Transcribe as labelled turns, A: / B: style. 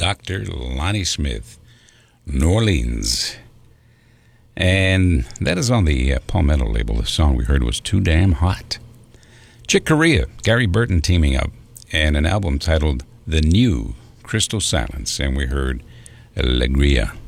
A: Dr. Lonnie Smith, New Orleans. And that is on the Palmetto label. The song we heard was Too Damn Hot. Chick Corea, Gary Burton teaming up, and an album titled The New Crystal Silence, and we heard Alegria.